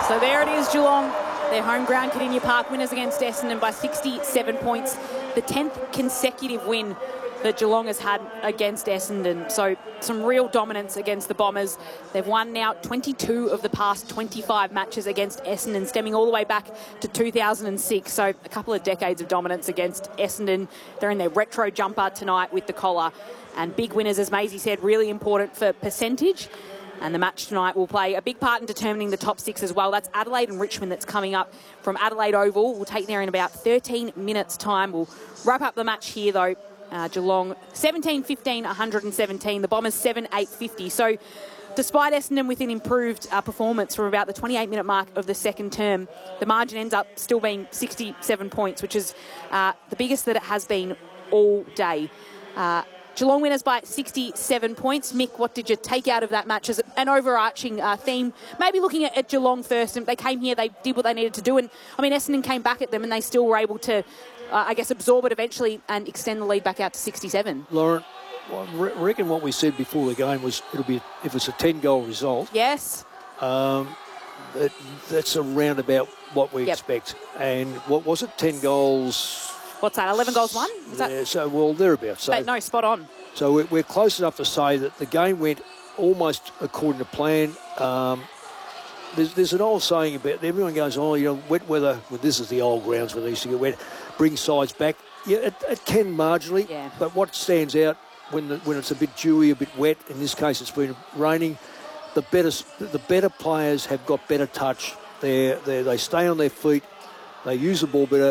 So there it is, Geelong. Their home ground, Kardinia Park, winners against Essendon by 67 points. The 10th consecutive win that Geelong has had against Essendon. So some real dominance against the Bombers. They've won now 22 of the past 25 matches against Essendon, stemming all the way back to 2006. So a couple of decades of dominance against Essendon. They're in their retro jumper tonight with the collar. And big winners, as Maisie said, really important for percentage. And the match tonight will play a big part in determining the top six as well. That's Adelaide and Richmond that's coming up from Adelaide Oval. We'll take there in about 13 minutes' time. We'll wrap up the match here, though. Geelong 17-15, 117. The Bombers 7-8-50. So despite Essendon with an improved performance from about the 28-minute mark of the second term, the margin ends up still being 67 points, which is the biggest that it has been all day. Geelong winners by 67 points. Mick, what did you take out of that match as an overarching theme? Maybe looking at Geelong first. And they came here, they did what they needed to do. And, I mean, Essendon came back at them and they still were able to, absorb it eventually and extend the lead back out to 67. Lauren, I reckon what we said before the game was it'll be if it's a 10-goal result. Yes. That's around about what we expect. And what was it, 10 goals... What's that, 11 goals won? Thereabouts. So, no, spot on. So we're close enough to say that the game went almost according to plan. There's an old saying about, everyone goes, wet weather, well, this is the old grounds where they used to get wet, bring sides back. Yeah, it can marginally, but what stands out when it's a bit dewy, a bit wet, in this case it's been raining, the better players have got better touch. They stay on their feet, they use the ball better.